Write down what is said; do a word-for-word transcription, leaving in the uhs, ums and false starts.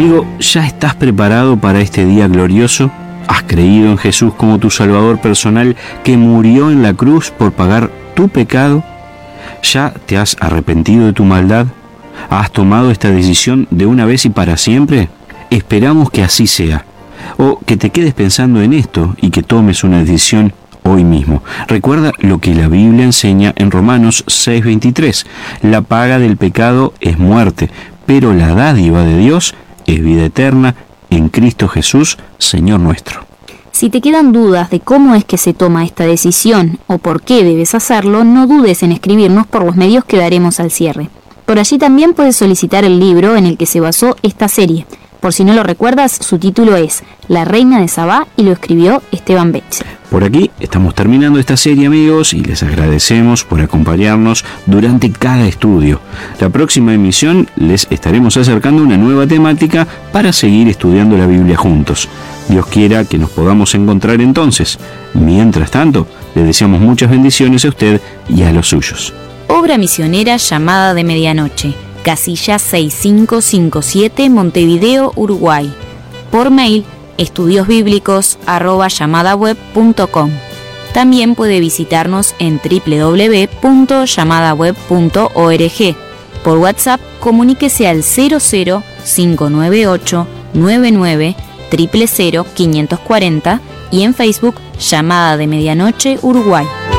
Amigo, ¿ya estás preparado para este día glorioso? ¿Has creído en Jesús como tu Salvador personal que murió en la cruz por pagar tu pecado? ¿Ya te has arrepentido de tu maldad? ¿Has tomado esta decisión de una vez y para siempre? Esperamos que así sea, o que te quedes pensando en esto y que tomes una decisión hoy mismo. Recuerda lo que la Biblia enseña en Romanos seis veintitrés. La paga del pecado es muerte, pero la dádiva de Dios es vida eterna en Cristo Jesús, Señor nuestro. Si te quedan dudas de cómo es que se toma esta decisión o por qué debes hacerlo, no dudes en escribirnos por los medios que daremos al cierre. Por allí también puedes solicitar el libro en el que se basó esta serie. Por si no lo recuerdas, su título es La Reina de Sabá y lo escribió Esteban Betzel. Por aquí estamos terminando esta serie, amigos, y les agradecemos por acompañarnos durante cada estudio. La próxima emisión les estaremos acercando una nueva temática para seguir estudiando la Biblia juntos. Dios quiera que nos podamos encontrar entonces. Mientras tanto, le deseamos muchas bendiciones a usted y a los suyos. Obra misionera Llamada de Medianoche. Casilla seis cinco cinco siete, Montevideo, Uruguay. Por mail, estudiosbíblicos arroba llamadaweb punto com. También puede visitarnos en doble u doble u doble u punto llamadaweb punto org. Por WhatsApp, comuníquese al cero cero cinco nueve ocho nueve nueve cero cero cero cinco cuatro cero y en Facebook, Llamada de Medianoche, Uruguay.